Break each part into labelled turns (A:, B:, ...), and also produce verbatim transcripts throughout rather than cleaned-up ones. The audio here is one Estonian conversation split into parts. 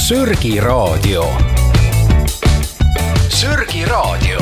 A: Sörgi raadio. Sörgi raadio.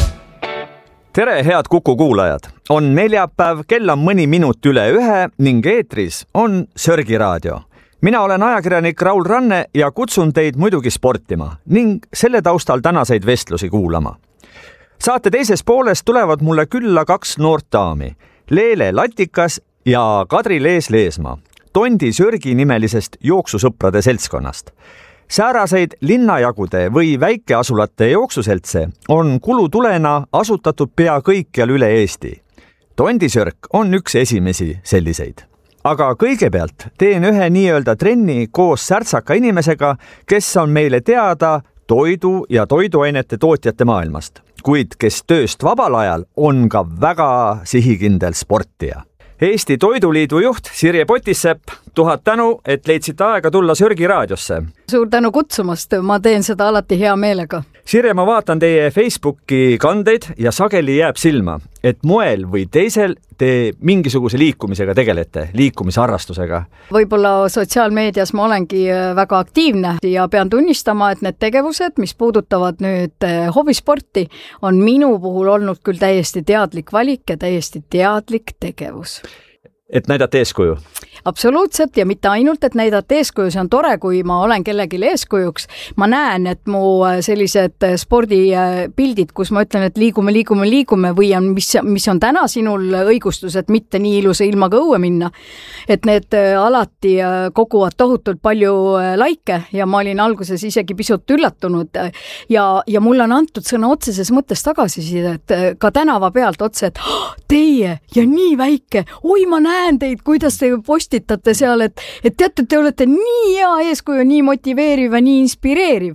B: Tere, head Kuku kuulajad! On neljapäev, kell on mõni minut üle ühe ning eetris on Sörgi raadio. Mina olen ajakirjanik Raul Ranne ja kutsun teid muidugi sportima ning selle taustal tänaseid vestlusi kuulama. Saate teises pooles tulevad mulle külla kaks noort daami, Leele Latikas ja Kadri Lees-Leesmaa, Tondi Sörgi nimelisest jooksusõprade seltskonnast. Sääraseid linnajagude või väikeasulate jooksuseltse on kulutulena asutatud pea kõikjal üle Eesti. Tondi Sörk on üks esimesi selliseid. Aga kõigepealt teen ühe nii-öelda trenni koos särtsaka inimesega, kes on meile teada toidu ja toiduainete tootjate maailmast, kuid kes tööst vabal ajal on ka väga sihikindel sportija. Eesti Toiduliidu juht Sirje Potissepp, tuhat tänu, et leidsite aega tulla Sörgi raadiosse.
C: Suur tänu kutsumast, ma teen seda alati hea meelega.
B: Sirje, ma vaatan teie Facebooki kandeid ja sageli jääb silma, et moel või teisel te mingisuguse liikumisega tegelete, liikumisharrastusega.
C: Võib-olla sotsiaalmeedias ma olengi väga aktiivne ja pean tunnistama, et need tegevused, mis puudutavad nüüd hobisporti, on minu puhul olnud küll täiesti teadlik valik ja täiesti teadlik tegevus.
B: Et näidata eeskuju?
C: Absoluutselt ja mitte ainult, et näidata eeskuju, see on tore, kui ma olen kellelgi eeskujuks. Ma näen, et mu sellised spordipildid, kus ma ütlen, et liigume, liigume, liigume või on, mis, mis on täna sinul õigustus, et mitte nii ilusa ilmaga õue minna. Et need alati koguvad tohutult palju laike ja ma olin alguses isegi pisut üllatunud ja, ja mulle on antud sõna otseses mõttes tagasiside, et ka tänava pealt otse, et oh, teie ja nii väike, oi ma näen teid, kuidas te postitate seal, et, et teate, te olete nii hea eeskuju, nii motiveeriv ja nii inspireeriv.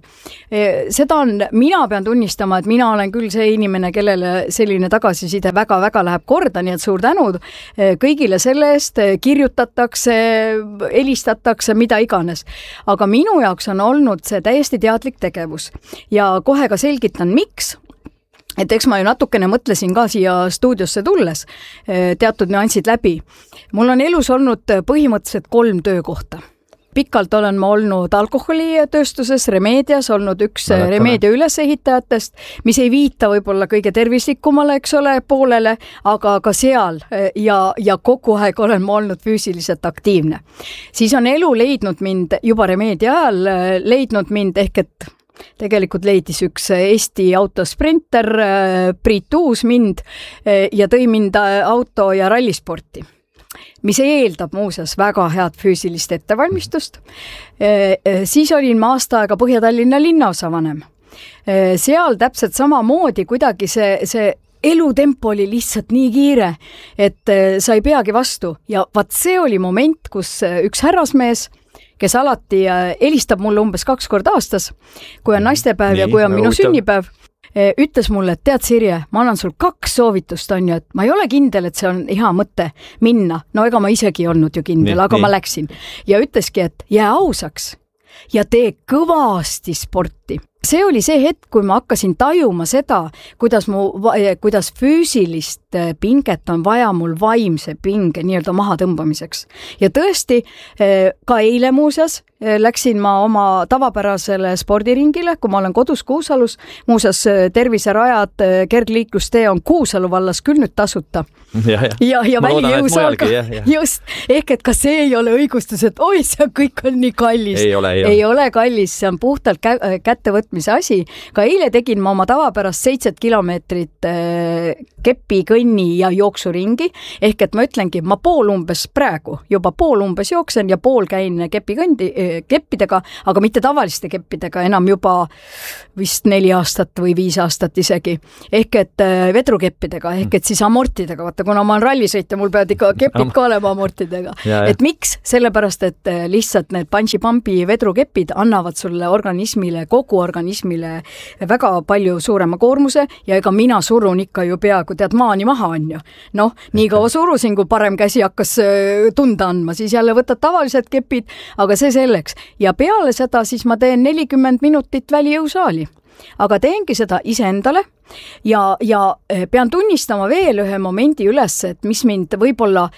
C: Seda on, mina pean tunnistama, et mina olen küll see inimene, kellele selline tagasiside väga-väga läheb korda, nii et suur tänu kõigile selle eest, kirjutatakse, helistatakse, mida iganes. Aga minu jaoks on olnud see täiesti teadlik tegevus ja kohe ka selgitan, miks. Et eks ma ju natukene mõtlesin ka siia stuudiosse tulles teatud nüansid läbi. Mul on elus olnud põhimõtteliselt kolm töökohta. Pikalt olen ma olnud alkoholitööstuses, Remedias, olnud üks Mäletame. Remedia ülesehitajatest, mis ei viita võib-olla kõige tervislikumale, eks ole, poolele, aga ka seal ja, ja kogu aeg olen ma olnud füüsiliselt aktiivne. Siis on elu leidnud mind juba Remedia ajal, leidnud mind ehk et tegelikult leidis üks Eesti autosprinter, Priit Uus mind ja tõi mind auto- ja rallisporti, mis eeldab muuseas väga head füüsilist ettevalmistust. Siis olin ma aasta aega Põhja-Tallinna linnaosavanem. Seal täpselt samamoodi kuidagi see, see elutempo oli lihtsalt nii kiire, et sa ei peagi vastu. Ja vaat see oli moment, kus üks härrasmees, kes alati helistab mulle umbes kaks korda aastas, kui on naistepäev Nii, ja kui on minu huvitav. Sünnipäev, ütles mulle, et tead Sirje, ma annan sul kaks soovitust, on ju, et ma ei ole kindel, et see on hea mõte minna. No ega ma isegi olnud ju kindel, nii, aga nii. Ma läksin. Ja ütleski, et jää ausaks ja tee kõvasti sporti. See oli see hetk, kui ma hakkasin tajuma seda, kuidas, mu, kuidas füüsilist pinget on vaja mul vaimse pinge nii-öelda maha tõmbamiseks. Ja tõesti, ka eile muuseas läksin ma oma tavapärasele spordiringile, kui ma olen kodus Kuusalus. Muuseas, terviserajad, kergliiklustee on Kuusalu vallas küll nüüd tasuta. Ja, ja. ja, ja välijõusaal ka. Ja, ja. Just, ehk et ka see ei ole õigustus, et oi, see kõik on nii kallis.
B: Ei ole,
C: ei ole kallis, see on puhtalt kä- kättevõtmise asi. Ka eile tegin ma oma tavapärast seitset kilomeetrit äh, kepikõnni ja jooksuringi, ehk et ma ütlengi, ma pool umbes praegu, juba pool umbes jooksen ja pool käin kepikõndi, äh, keppidega, aga mitte tavaliste keppidega, enam juba vist neli aastat või viis aastat isegi. Ehk et äh, vedrukeppidega, ehk et siis amortidega, vaata, kuna ma olen rallisõitja, mul peavad ikka kepid ka olema amortidega. Et miks? Sellepärast, et lihtsalt need punchi-pumpi vedrukepid annavad sulle organismile, kogu organismile väga palju suurema koormuse ja ega mina surun ikka ju peaaegu tead maani maha on ju. Noh, nii kaua surusin, kui parem käsi hakkas tunda andma, siis jälle võtad tavalised kepid, aga see selleks. Ja peale seda siis ma teen nelikümmend minutit välijõusaali. Aga teengi seda iseendale ja, ja pean tunnistama veel ühe momendi üles, et mis mind võib-olla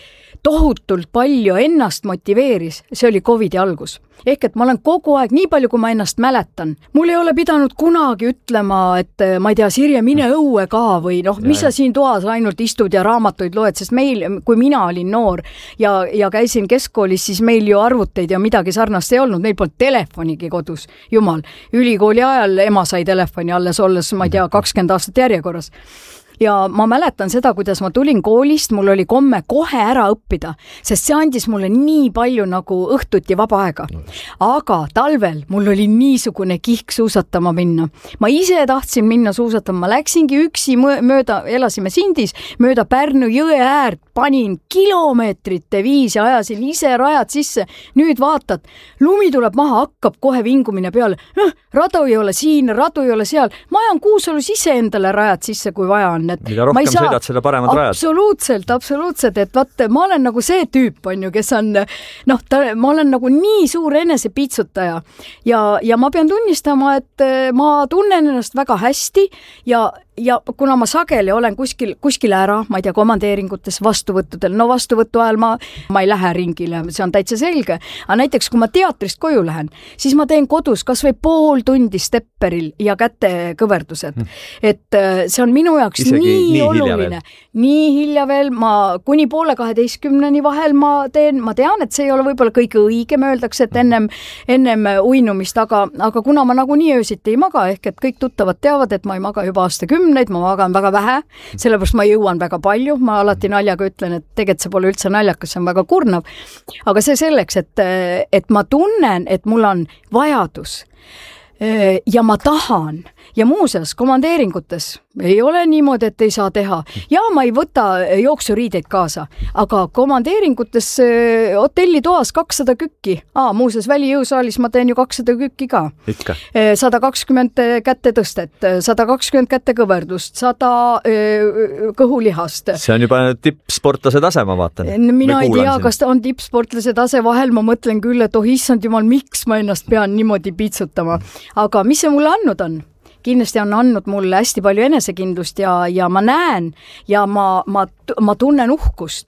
C: tohutult palju ennast motiveeris, see oli Covidi algus. Ehk et ma olen kogu aeg, nii palju kui ma ennast mäletan, mul ei ole pidanud kunagi ütlema, et ma ei tea, Sirje, mine õue ka või noh, mis sa siin toas ainult istud ja raamatuid loed, sest meil, kui mina olin noor ja, ja käisin keskkoolis, siis meil ju arvuteid ja midagi sarnast ei olnud, meil polnud telefonigi kodus, jumal. Ülikooli ajal ema sai telefoni alles olles, ma ei tea, kakskümmend aastat järjekorras. Ja ma mäletan seda, kuidas ma tulin koolist, mul oli komme kohe ära õppida, sest see andis mulle nii palju nagu õhtuti vaba aega. Aga talvel mul oli niisugune kihk suusatama minna. Ma ise tahtsin minna suusatama, ma läksingi üksi mööda, elasime Sindis, mööda Pärnu jõe äärt, panin kilomeetrite viis ja ajasin ise rajad sisse. Nüüd vaatad, lumi tuleb maha, hakkab kohe vingumine peale. Radu ei ole siin, radu ei ole seal. Ma ajan Kuusalus ise endale rajad sisse, kui vaja on. Et
B: mida rohkem saa... sõidad, selle paremad rajad.
C: Absoluutselt, absoluutselt, et vaat, ma olen nagu see tüüp, on ju, kes on, noh, ta, ma olen nagu nii suur enese piitsutaja ja, ja ma pean tunnistama, et ma tunnen ennast väga hästi ja ja kuna ma sageli olen kuskil, kuskil ära, ma ei tea, komandeeringutes, vastuvõttudel, no vastuvõttu ajal ma, ma ei lähe ringile, see on täitsa selge, aga näiteks kui ma teatrist koju lähen, siis ma teen kodus kas või pool tundi stepperil ja kätekõverdused, et see on minu jaoks Isegi nii, nii oluline, nii hilja veel, ma kuni poole kaheteistkümneni vahel ma teen, ma tean, et see ei ole võib-olla kõige õigem, öeldakse, et ennem, ennem uinumist, aga, aga kuna ma nagu nii öösiti ei maga, ehk et kõik tuttavad teavad, et ma ei maga juba aastakümneid, ma magan väga vähe, sellepärast ma jõuan väga palju, ma alati naljaga ütlen, et tegelikult see pole üldse naljakas, see on väga kurnav, aga see selleks, et, et ma tunnen, et mul on vajadus ja ma tahan ja muuseas komandeeringutes ei ole niimoodi, et ei saa teha. Ja ma ei võta jooksuriideid kaasa, aga komandeeringutes hotellitoas kakssada kükki. Aa, muuseas välijõusaalis ma teen ju kakssada kükki ka.
B: Ikka.
C: sada kakskümmend kätte tõstet, sada kakskümmend kätte kõverdust, sada kõhulihast.
B: See on juba tippsportlase tase, ma vaatan.
C: Mina ei tea, kas ta on tippsportlase tase vahel, ma mõtlen küll, et oh issand jumal, miks ma ennast pean niimoodi piitsutama. Aga mis see mulle andnud on? Kindlasti on andnud mulle hästi palju enesekindlust ja, ja ma näen ja ma, ma, ma tunnen uhkust.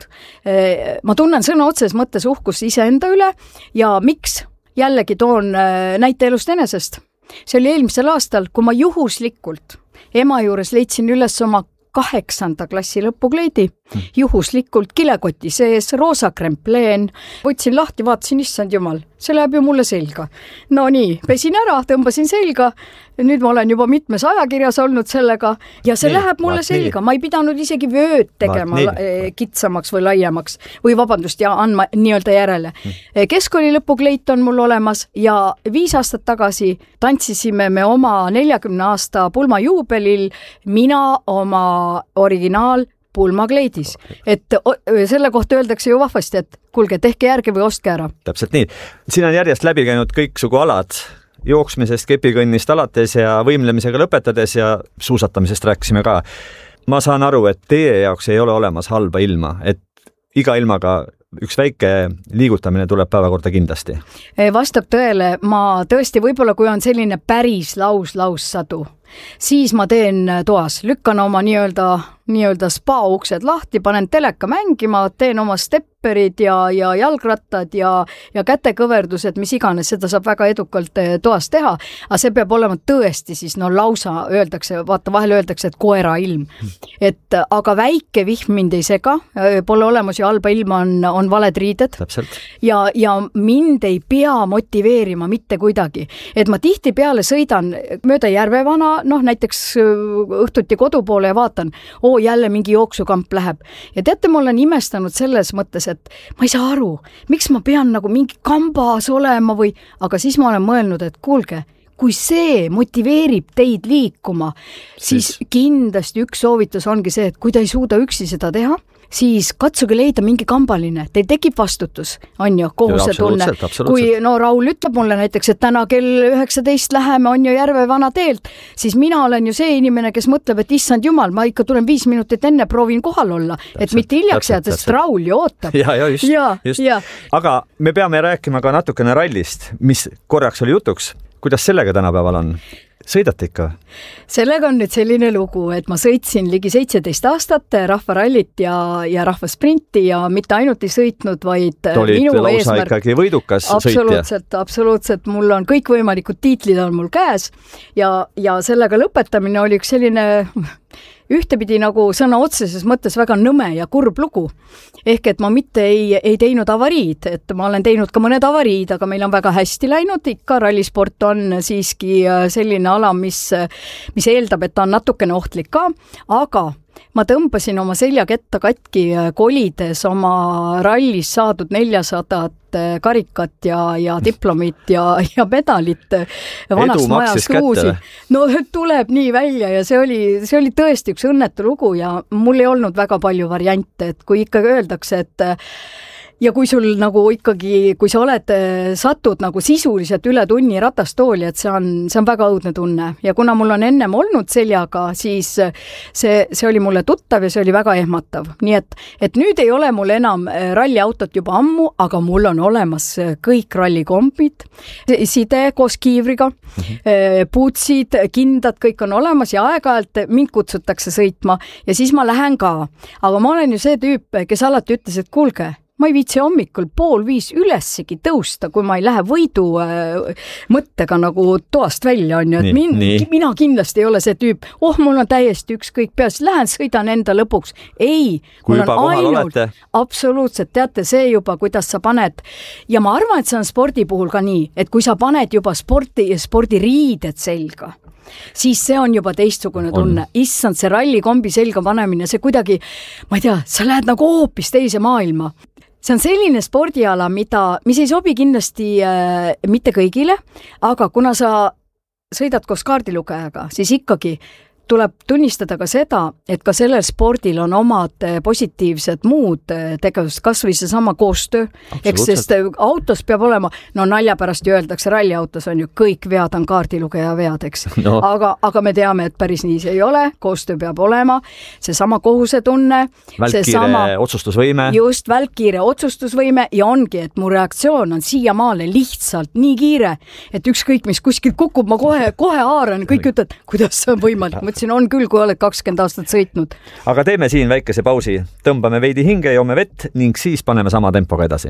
C: Ma tunnen sõna otses mõttes uhkust iseenda üle ja miks? Jällegi toon näite elust enesest. See oli eelmisel aastal, kui ma juhuslikult ema juures leidsin üles oma kaheksanda klassi lõpukleidi, juhuslikult kilekoti sees, roosa krempleen, võtsin lahti, vaatasin, issand jumal, see läheb ju mulle selga. No nii, pesin ära, tõmbasin selga, nüüd ma olen juba mitmes ajakirjas olnud sellega ja see nii, läheb mulle selga, nii. Ma ei pidanud isegi vööd tegema nii. kitsamaks või laiemaks või vabandust ja andma nii-öelda järele. Keskkooli lõpukleit on mul olemas ja viis aastat tagasi tantsisime me oma neljakümne aasta pulmajuubelil, mina oma originaal pulmakleidis. Et selle kohta öeldakse ju vahvasti, et kuulge, tehke järgi või ostke ära.
B: Täpselt nii. Siin on järjest läbi käinud kõiksugu alad, jooksmisest, kepikõnnist alates ja võimlemisega lõpetades ja suusatamisest rääkisime ka. Ma saan aru, et teie jaoks ei ole olemas halba ilma, et iga ilmaga üks väike liigutamine tuleb päevakorda kindlasti.
C: Vastab tõele, ma tõesti võib-olla, kui on selline päris laus, laus sadu, siis ma teen toas, lükkan oma nii-öelda, nii-öelda spa uksed lahti, panen teleka mängima, teen oma stepperid ja, ja jalgrattad ja, ja kätekõverdused, mis iganes, seda saab väga edukalt toas teha, aga see peab olema tõesti siis, no lausa öeldakse, vaata vahel öeldakse, et koera ilm. Et aga väike vihm mind ei sega, pole olemas ju halba ilma, on, on valed riided.
B: Täpselt.
C: Ja, ja mind ei pea motiveerima mitte kuidagi. Et ma tihti peale sõidan mööda Järvevana, noh näiteks õhtuti kodu poole ja vaatan, oo jälle mingi jooksukamp läheb. Ja teate, ma olen imestanud selles mõttes, et ma ei saa aru, miks ma pean nagu mingi kambas olema või, aga siis ma olen mõelnud, et kuulge, kui see motiveerib teid liikuma, siis, siis kindlasti üks soovitus ongi see, et kui ta ei suuda üksi seda teha, siis katsuge leida mingi kambaline, teil tekib vastutus, on ju, kohuse tunne. Kui no Raul ütleb mulle näiteks, et täna kell üheksateist läheme, on ju Järvevana teelt, siis mina olen ju see inimene, kes mõtleb, et issand jumal, ma ikka tulen viis minutit enne, proovin kohal olla, täpselt, et mitte hiljaks jääda, sest Raul ju ootab.
B: Ja, ja, just, ja, just. Ja. Aga me peame rääkima ka natukene rallist, mis korraks oli jutuks. Kuidas sellega tänapäeval on? sõidate ikka?
C: Sellega on nüüd selline lugu, et ma sõitsin ligi seitseteist aastat rahvarallit ja, ja rahvasprinti ja mitte ainult ei sõitnud, vaid
B: olid
C: minu
B: lausa
C: eesmärk...
B: ikkagi võidukas
C: absoluutselt,
B: sõitja.
C: Absoluutselt, mul on kõikvõimalikud tiitlid on mul käes ja, ja sellega lõpetamine oli üks selline ühtepidi nagu sõna otseses mõttes väga nõme ja kurb lugu. Ehk et ma mitte ei, ei teinud avariid, et ma olen teinud ka mõned avariid, aga meil on väga hästi läinud. Ikka rallisport on siiski selline ala, mis, mis eeldab, et ta on natukene ohtlik ka, aga ma tõmbasin oma seljaketta katki kolides oma rallis saadud neljasadat karikat ja, ja diplomit ja, ja medalit vanast majast uusi. No tuleb nii välja ja see oli, see oli tõesti üks õnnetu lugu ja mul ei olnud väga palju variante, et kui ikkagi öeldakse, et ja kui sul nagu ikkagi, kui sa oled, satud nagu sisuliselt üle tunni ratastooli, et see on, see on väga õudne tunne. Ja kuna mul on ennem olnud seljaga, siis see, see oli mulle tuttav ja see oli väga ehmatav. Nii et, et nüüd ei ole mul enam ralliautot juba ammu, aga mul on olemas kõik rallikombid, side koos kiivriga, mm-hmm. puutsid, kindad, kõik on olemas ja aeg-ajalt mind kutsutakse sõitma ja siis ma lähen ka. Aga ma olen ju see tüüp, kes alati ütles, et kuulge, ma ei viitsi hommikul pool viis ülessegi tõusta, kui ma ei lähe võidu äh, mõttega nagu toast välja on ju, et min, mina kindlasti ei ole see tüüp, oh, mul on täiesti ükskõik peas, lähen sõidan enda lõpuks. Ei,
B: kui juba kohal olete.
C: Absoluutselt, teate, see juba, kuidas sa paned ja ma arvan, et see on spordi puhul ka nii, et kui sa paned juba spordi, spordiriided selga, siis see on juba teistsugune tunne. Issand, see rallikombi selga panemine, see kuidagi, ma ei tea, sa lähed nagu hoopis teise maailma. See on selline spordiala, mida, mis ei sobi kindlasti äh, mitte kõigile, aga kuna sa sõidad koos kaardilugejaga, siis ikkagi tuleb tunnistada ka seda, et ka sellel spordil on omad positiivsed muud tegevust, kas või see sama koostöö, eks sest autos peab olema, no nalja pärast ju öeldakse, ralliautos on ju kõik vead on kaardilugeja vead, eks. No. Aga, aga me teame, et päris nii see ei ole, koostöö peab olema, see sama kohusetunne,
B: välkkiire
C: sama,
B: otsustusvõime.
C: Just, välkkiire otsustusvõime ja ongi, et mu reaktsioon on siiamaale lihtsalt nii kiire, et ükskõik mis kuskil kukub, ma kohe, kohe haaran, kõik ütlevad, kuidas see on võimalik, siin on küll, kui oled kakskümmend aastat sõitnud.
B: Aga teeme siin väikese pausi, tõmbame veidi hinge, joome vett ning siis paneme sama tempoga edasi.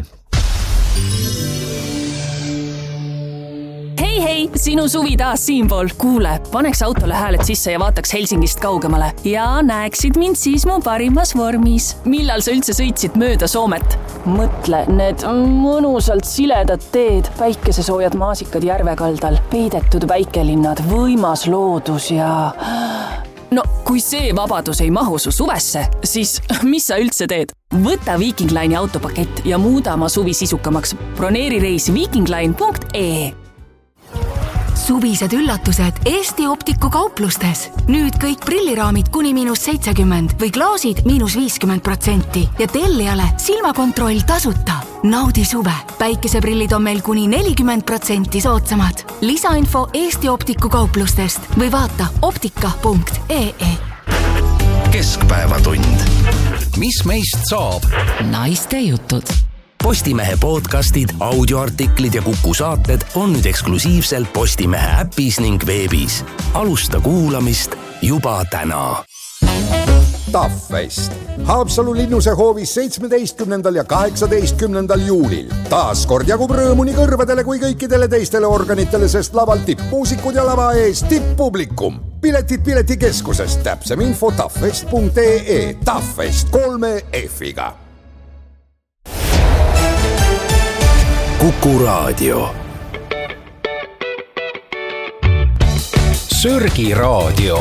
D: Hei, hei, sinu suvi taas siinpool. Kuule, paneks autole hääled sisse ja vaataks Helsingist kaugemale. Ja näeksid mind siis mu parimas vormis. Millal sa üldse sõitsid mööda Soomet? Mõtle, need mõnusalt siledad teed, päikesesoojad maasikad järvekaldal, peidetud väikelinnad, võimas loodus ja... No, kui see vabadus ei mahu su suvesse, siis mis sa üldse teed? Võta Viking Line'i autopakett ja muuda oma suvi sisukamaks. Broneeri reis vikingline punkt ee.
E: Suvised üllatused Eesti Optiku kauplustes. Nüüd kõik prilliraamid kuni miinus seitsekümmend või klaasid miinus viiskümmend protsenti ja tellijale silmakontroll tasuta. Naudi suve. Päikeseprillid on meil kuni nelikümmend protsenti soodsamad. Lisainfo Eesti Optiku kauplustest või vaata optika punkt ee.
A: Keskpäevatund. Mis meist saab?
E: Naiste jutud.
A: Postimehe podcastid, audioartiklid ja Kuku saated on nüüd eksklusiivselt Postimehe äpis ning veebis. Alusta kuulamist juba täna.
F: Taffest. Haapsalu linnuse hoovis seitsmeteistkümnendal ja kaheksateistkümnendal juulil. Taas kord jagub rõõmu nii kõrvadele kui kõikidele teistele organitele, sest laval tippmuusikud ja lava ees tipppublikum. Piletid piletikeskusest, täpsem info taffest punkt ee. Taffest kolme F-iga.
A: Kuku Raadio. Sörgi Raadio.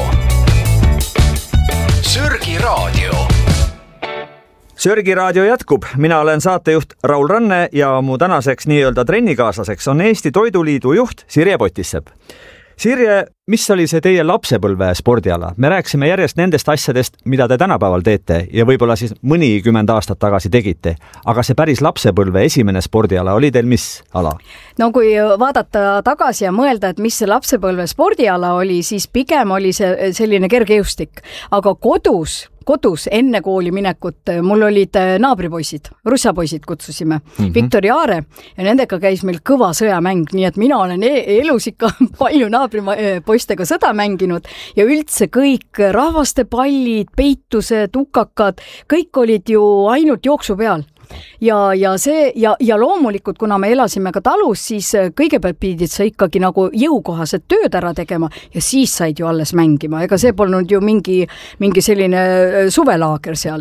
A: Sörgi Raadio.
B: Sörgi Raadio jätkub. Mina olen saatejuht Raul Ranne ja mu tänaseks nii-öelda trennikaaslaseks on Eesti Toiduliidu juht Sirje Potissepp. Sirje, mis oli see teie lapsepõlve spordiala? Me rääksime järjest nendest asjadest, mida te tänapäeval teete ja võib-olla siis mõnikümmend aastat tagasi tegite. Aga see päris lapsepõlve esimene spordiala oli teil mis ala?
C: No kui vaadata tagasi ja mõelda, et mis see lapsepõlve spordiala oli, siis pigem oli see selline kergejõustik. Aga kodus kodus enne kooli minekut, mul olid naabripoisid, russapoisid kutsusime, mm-hmm. Viktor ja Aare ja nendega käis meil kõva sõjamäng, nii et mina olen elus ikka palju naabripoistega sõda mänginud ja üldse kõik rahvastepallid, peitused, ukakad, kõik olid ju ainult jooksu peal. Ja, ja see ja, ja loomulikult, kuna me elasime ka talus, siis kõigepealt pidid sa ikkagi nagu jõukohased tööd ära tegema ja siis said ju alles mängima. Ega see polnud ju mingi, mingi selline suvelaager seal.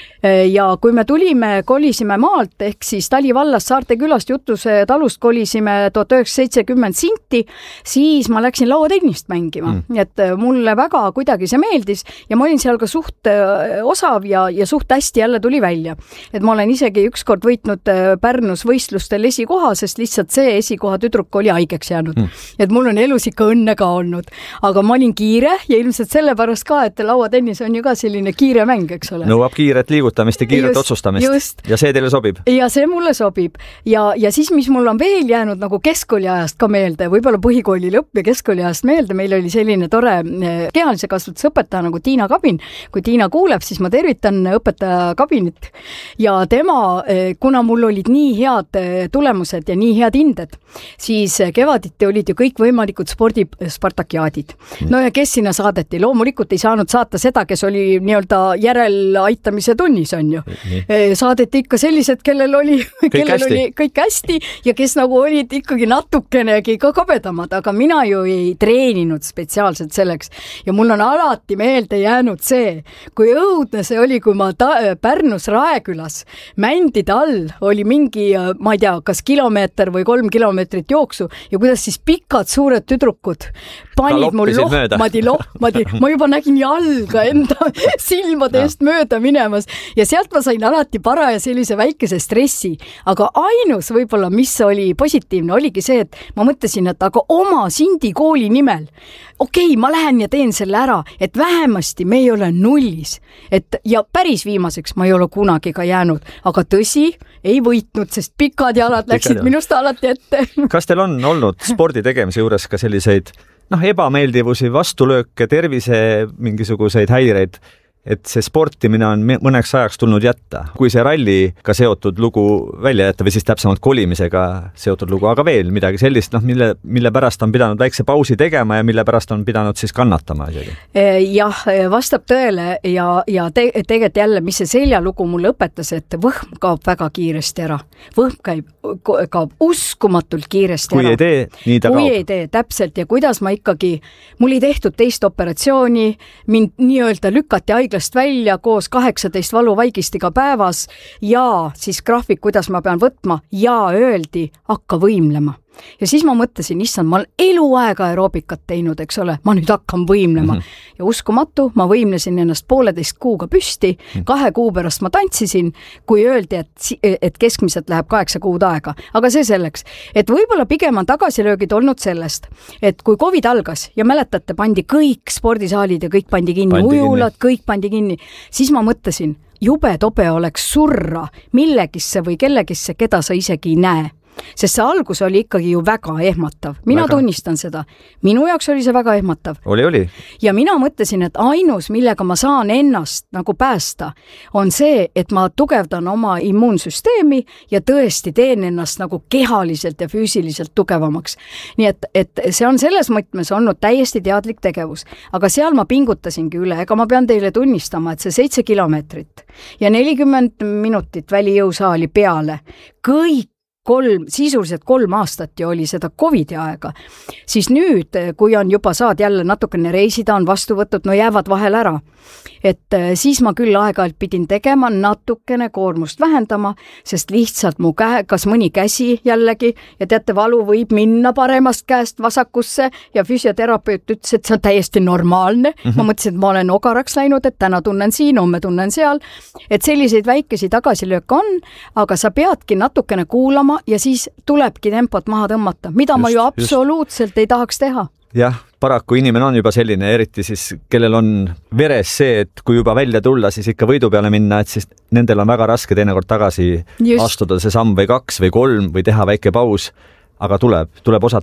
C: Ja kui me tulime, kolisime maalt, ehk siis Talivallast Saarte külast Jutuse talust kolisime tuhat üheksasada seitsekümmend Sinti, siis ma läksin lauatennist mängima. Mm. Et mulle väga kuidagi see meeldis ja ma olin seal ka suht osav ja, ja suht hästi jälle tuli välja. Et ma olen ise ükskord võitnud Pärnus võistlustel esikoha, sest lihtsalt see esikoha tüdruk oli haigeks jäänud. Mm. Et mul on elus ikka õnne ka olnud. Aga ma olin kiire ja ilmselt sellepärast ka, et lauatennis on ju ka selline kiire mäng, eks ole.
B: Nõuab kiiret liigutamist ja kiiret just, otsustamist. Just. Ja see teile sobib?
C: Ja see mulle sobib. Ja, ja siis, mis mul on veel jäänud nagu keskkooli ajast ka meelde, võib-olla põhikooli lõpp ja keskkooli ajast meelde, meil oli selline tore kehalise kasvatuse õpetaja nagu Tiina Kabin. Kui Tiina kuuleb, siis ma tervitan õpetaja Kabinit. Ja tema kuna mul olid nii head tulemused ja nii head hinded, siis kevaditi olid ju kõik võimalikud spordispartakiaadid. No ja kes sinna saadeti? Loomulikult ei saanud saata seda, kes oli nii-öelda järelaitamise tunnis, on ju. Nii. Saadeti ikka sellised, kellel oli kõik, kellel hästi. oli kõik hästi ja kes nagu olid ikkagi natukenegi ka kabedamad, aga mina ju ei treeninud spetsiaalselt selleks. Ja mul on alati meelde jäänud see, kui õudne see oli, kui ma ta- Pärnus Raekülas mändide all oli mingi, ma ei tea, kas kilomeeter või kolm kilomeetrit jooksu ja kuidas siis pikad suured tüdrukud panid mul lohmadi, lohmadi, ma juba nägin jalga enda silmade eest mööda minemas ja sealt ma sain alati paraja sellise väikese stressi, aga ainus võib-olla, mis oli positiivne, oligi see, et ma mõtlesin, et aga oma Sindi kooli nimel, okei, okay, ma lähen ja teen selle ära, et vähemasti me ei ole nullis, et ja päris viimaseks ma ei ole kunagi ka jäänud, aga tõsi, ei võitnud, sest pikad jalad läksid minust alati ette.
B: Kas teil on olnud spordi tegemise juures ka selliseid noh, ebameeldivusi, vastulööke, tervise mingisuguseid häireid, et see sportimine on mõneks ajaks tulnud jätta? Kui see ralliga seotud lugu välja jätta või siis täpsemalt kolimisega seotud lugu, aga veel midagi sellist, noh, mille, mille pärast on pidanud väikse pausi tegema ja mille pärast on pidanud siis kannatama isegi?
C: Jah, vastab tõele ja, ja te, tegelikult jälle, mis see seljalugu mulle õpetas, et võhm kaob väga kiiresti ära. Võhm käib, kaob uskumatult kiiresti
B: kui
C: ära.
B: Kui ei tee, nii ta
C: kui
B: kaob.
C: Kui ei tee, täpselt. Ja kuidas ma ikkagi, mul ei tehtud teist operatsiooni, mind nii-öelda lükati haigla välja koos kaheksateist valuvaigistiga päevas ja siis graafik, kuidas ma pean võtma ja öeldi, hakka võimlema. Ja siis ma mõtlesin, issand, ma olen eluaega aeroobikat teinud, eks ole, ma nüüd hakkan võimlema. Mm-hmm. Ja uskumatu, ma võimlesin ennast pooleteist kuuga püsti, mm-hmm. kahe kuu pärast ma tantsisin, kui öeldi, et, et keskmiselt läheb kaheksa kuud aega. Aga see selleks, et võib-olla pigem on tagasilöögid olnud sellest, et kui COVID algas ja mäletate, pandi kõik spordisaalid ja kõik pandi kinni, pandi ujulad, kinni. kõik pandi kinni, siis ma mõtlesin, jube tobe oleks surra millegisse või kellegisse, keda sa isegi ei näe. Sest see algus oli ikkagi ju väga ehmatav. Mina väga. tunnistan seda. Minu jaoks oli see väga ehmatav.
B: Oli, oli.
C: Ja mina mõtlesin, et ainus, millega ma saan ennast nagu päästa, on see, et ma tugevdan oma immuunsüsteemi ja tõesti teen ennast nagu kehaliselt ja füüsiliselt tugevamaks. Nii et, et see on selles mõtmes olnud täiesti teadlik tegevus. Aga seal ma pingutasingi üle. Ega ma pean teile tunnistama, et see seitse kilomeetrit ja nelikümmend minutit välijõusaali peale, kõik kolm, sisuliselt kolm aastat ju oli seda COVID-i aega, siis nüüd, kui on juba saad jälle natukene reisida, on vastu võtud, no jäävad vahel ära. Et siis ma küll aeg-ajalt pidin tegema natukene koormust vähendama, sest lihtsalt mu käe, kas mõni käsi jällegi ja teate, valu võib minna paremast käest vasakusse ja füsioterapeut ütles, et see on täiesti normaalne. Mm-hmm. Ma mõtlesin, et ma olen ogaraks läinud, et täna tunnen siin, homme tunnen seal. Et selliseid väikesi tagasilööke on, aga sa peadki natukene kuulama ja siis tulebki tempot maha tõmmata, mida just, ma ju absoluutselt just. ei tahaks teha.
B: Jah, paraku inimene on juba selline, eriti siis, kellel on veres see, et kui juba välja tulla, siis ikka võidu peale minna, et siis nendel on väga raske teinekord tagasi just. astuda see samm või kaks või kolm või teha väike paus. Aga tuleb, tuleb osata